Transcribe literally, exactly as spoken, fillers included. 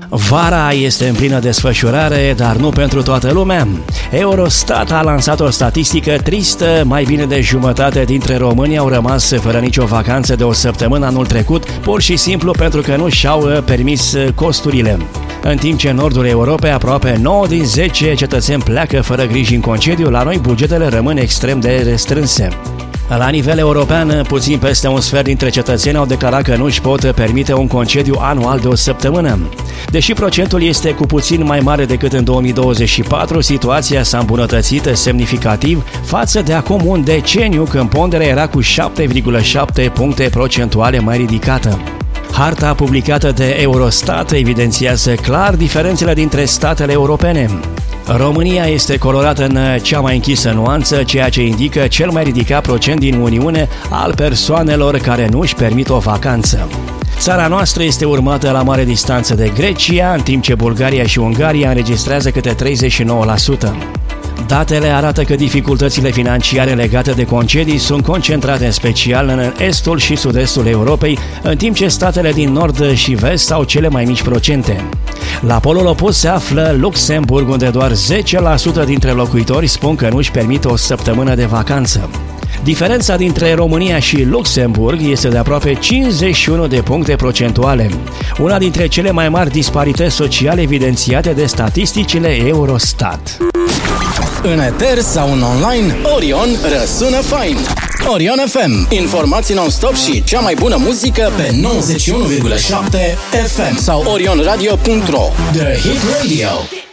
Vara este în plină desfășurare, dar nu pentru toată lumea. Eurostat a lansat o statistică tristă, mai bine de jumătate dintre români au rămas fără nicio vacanță de o săptămână anul trecut, pur și simplu pentru că nu și-au permis costurile. În timp ce în nordul Europei aproape nouă din zece cetățeni pleacă fără griji în concediu, la noi bugetele rămân extrem de restrânse. La nivel european, puțin peste un sfert dintre cetățeni au declarat că nu își pot permite un concediu anual de o săptămână. Deși procentul este cu puțin mai mare decât în două mii douăzeci și patru, situația s-a îmbunătățit semnificativ față de acum un deceniu, când ponderea era cu șapte virgulă șapte puncte procentuale mai ridicată. Harta publicată de Eurostat evidențiază clar diferențele dintre statele europene. România este colorată în cea mai închisă nuanță, ceea ce indică cel mai ridicat procent din Uniune al persoanelor care nu își permit o vacanță. Țara noastră este urmată la mare distanță de Grecia, în timp ce Bulgaria și Ungaria înregistrează câte treizeci și nouă la sută. Datele arată că dificultățile financiare legate de concedii sunt concentrate în special în estul și sud-estul Europei, în timp ce statele din nord și vest au cele mai mici procente. La polul opus se află Luxemburg, unde doar zece la sută dintre locuitori spun că nu își permit o săptămână de vacanță. Diferența dintre România și Luxemburg este de aproape cincizeci și unu de puncte procentuale, una dintre cele mai mari disparități sociale evidențiate de statisticile Eurostat. În eter sau în online, Orion răsună fain. Orion F M. Informații non-stop și cea mai bună muzică pe nouăzeci și unu virgulă șapte F M sau orion radio punct ro. The Hit Radio.